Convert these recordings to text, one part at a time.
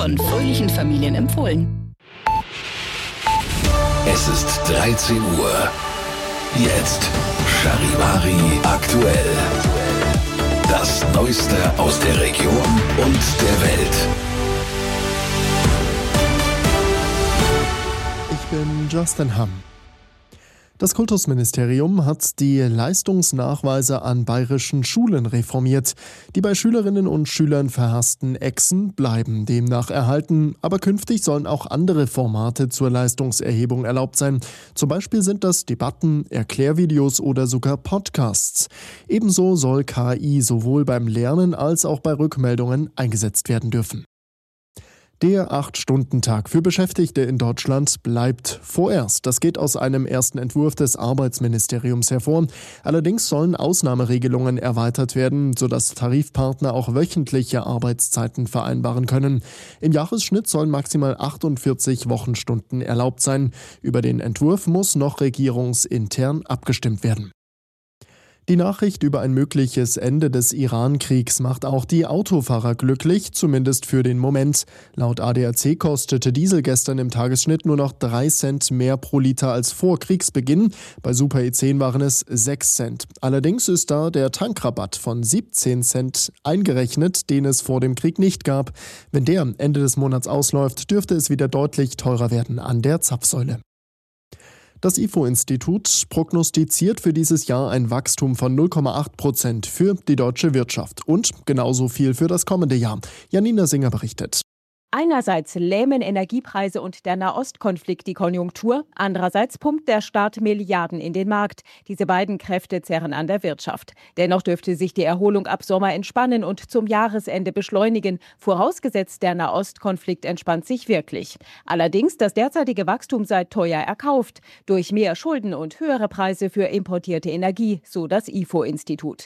von fröhlichen Familien empfohlen. Es ist 13 Uhr. Jetzt Charivari aktuell. Das Neueste aus der Region und der Welt. Ich bin Justin Hamm. Das Kultusministerium hat die Leistungsnachweise an bayerischen Schulen reformiert. Die bei Schülerinnen und Schülern verhassten Echsen bleiben demnach erhalten, aber künftig sollen auch andere Formate zur Leistungserhebung erlaubt sein. Zum Beispiel sind das Debatten, Erklärvideos oder sogar Podcasts. Ebenso soll KI sowohl beim Lernen als auch bei Rückmeldungen eingesetzt werden dürfen. Der 8-Stunden-Tag für Beschäftigte in Deutschland bleibt vorerst. Das geht aus einem ersten Entwurf des Arbeitsministeriums hervor. Allerdings sollen Ausnahmeregelungen erweitert werden, sodass Tarifpartner auch wöchentliche Arbeitszeiten vereinbaren können. Im Jahresschnitt sollen maximal 48 Wochenstunden erlaubt sein. Über den Entwurf muss noch regierungsintern abgestimmt werden. Die Nachricht über ein mögliches Ende des Iran-Kriegs macht auch die Autofahrer glücklich, zumindest für den Moment. Laut ADAC kostete Diesel gestern im Tagesschnitt nur noch 3 Cent mehr pro Liter als vor Kriegsbeginn. Bei Super E10 waren es 6 Cent. Allerdings ist da der Tankrabatt von 17 Cent eingerechnet, den es vor dem Krieg nicht gab. Wenn der Ende des Monats ausläuft, dürfte es wieder deutlich teurer werden an der Zapfsäule. Das IFO-Institut prognostiziert für dieses Jahr ein Wachstum von 0,8% für die deutsche Wirtschaft und genauso viel für das kommende Jahr. Janina Singer berichtet. Einerseits lähmen Energiepreise und der Nahostkonflikt die Konjunktur, andererseits pumpt der Staat Milliarden in den Markt. Diese beiden Kräfte zerren an der Wirtschaft. Dennoch dürfte sich die Erholung ab Sommer entspannen und zum Jahresende beschleunigen, vorausgesetzt der Nahostkonflikt entspannt sich wirklich. Allerdings, das derzeitige Wachstum sei teuer erkauft, durch mehr Schulden und höhere Preise für importierte Energie, so das IFO-Institut.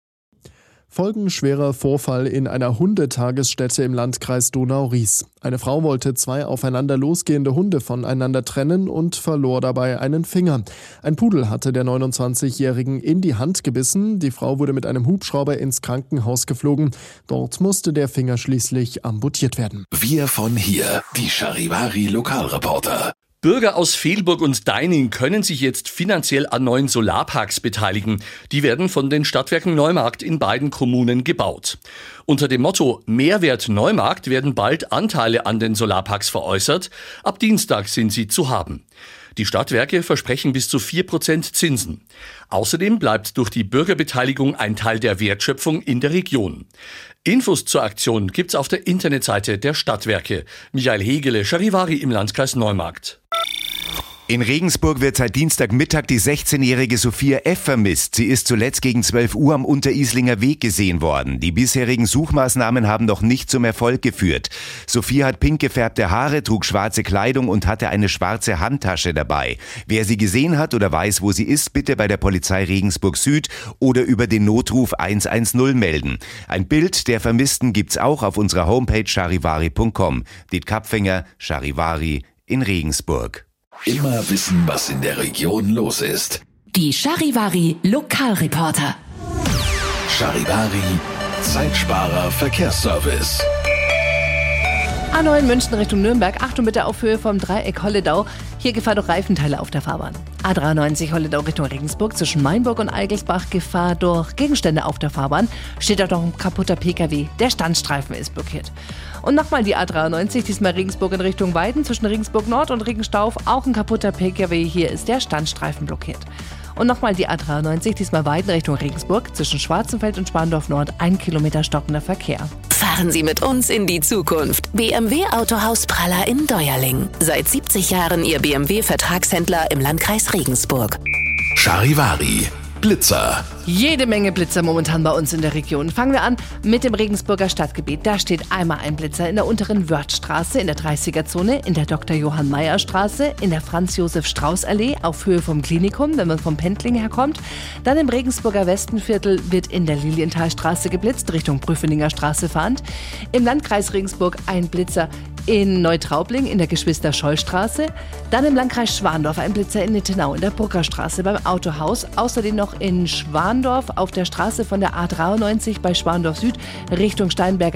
Folgenschwerer Vorfall in einer Hundetagesstätte im Landkreis Donau-Ries. Eine Frau wollte 2 aufeinander losgehende Hunde voneinander trennen und verlor dabei einen Finger. Ein Pudel hatte der 29-Jährigen in die Hand gebissen. Die Frau wurde mit einem Hubschrauber ins Krankenhaus geflogen. Dort musste der Finger schließlich amputiert werden. Wir von hier, die Charivari Lokalreporter. Bürger aus Velburg und Deining können sich jetzt finanziell an neuen Solarparks beteiligen. Die werden von den Stadtwerken Neumarkt in beiden Kommunen gebaut. Unter dem Motto Mehrwert Neumarkt werden bald Anteile an den Solarparks veräußert. Ab Dienstag sind sie zu haben. Die Stadtwerke versprechen bis zu 4% Zinsen. Außerdem bleibt durch die Bürgerbeteiligung ein Teil der Wertschöpfung in der Region. Infos zur Aktion gibt's auf der Internetseite der Stadtwerke. Michael Hegele, Charivari im Landkreis Neumarkt. In Regensburg wird seit Dienstagmittag die 16-jährige Sophia F. vermisst. Sie ist zuletzt gegen 12 Uhr am Unterislinger Weg gesehen worden. Die bisherigen Suchmaßnahmen haben noch nicht zum Erfolg geführt. Sophia hat pink gefärbte Haare, trug schwarze Kleidung und hatte eine schwarze Handtasche dabei. Wer sie gesehen hat oder weiß, wo sie ist, bitte bei der Polizei Regensburg Süd oder über den Notruf 110 melden. Ein Bild der Vermissten gibt's auch auf unserer Homepage charivari.com. Diet Kapfinger, Charivari in Regensburg. Immer wissen, was in der Region los ist. Die Charivari Lokalreporter. Charivari Zeitsparer Verkehrsservice. A9 München Richtung Nürnberg. Achtung bitte auf Höhe vom Dreieck Holledau. Hier Gefahr durch Reifenteile auf der Fahrbahn. A93 Holledau Richtung Regensburg. Zwischen Mainburg und Eigelsbach Gefahr durch Gegenstände auf der Fahrbahn. Steht auch noch ein kaputter PKW. Der Standstreifen ist blockiert. Und nochmal die A93, diesmal Regensburg in Richtung Weiden. Zwischen Regensburg Nord und Regenstauf auch ein kaputter PKW. Hier ist der Standstreifen blockiert. Und nochmal die A93, diesmal Weiden Richtung Regensburg. Zwischen Schwarzenfeld und Spandorf Nord 1 Kilometer stockender Verkehr. Fahren Sie mit uns in die Zukunft. BMW Autohaus Praller in Deuerling. Seit 70 Jahren Ihr BMW-Vertragshändler im Landkreis Regensburg. Charivari Blitzer. Jede Menge Blitzer momentan bei uns in der Region. Fangen wir an mit dem Regensburger Stadtgebiet. Da steht einmal ein Blitzer in der unteren Wörthstraße, in der 30er-Zone, in der Dr. Johann-Meyer-Straße, in der Franz-Josef-Strauß-Allee, auf Höhe vom Klinikum, wenn man vom Pendling herkommt. Dann im Regensburger Westenviertel wird in der Lilienthalstraße geblitzt, Richtung Prüfeninger Straße fahrend. Im Landkreis Regensburg ein Blitzer in Neutraubling in der Geschwister-Scholl-Straße. Dann im Landkreis Schwandorf ein Blitzer in Nittenau in der Bruckerstraße beim Autohaus. Außerdem noch in Schwandorf auf der Straße von der A93 bei Schwandorf Süd Richtung Steinberger